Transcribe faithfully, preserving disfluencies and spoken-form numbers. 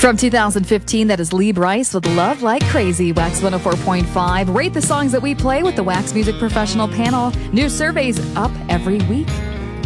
From two thousand fifteen, that is Lee Brice with Love Like Crazy. Wax one oh four point five. Rate the songs that we play with the Wax Music Professional panel. New surveys up every week.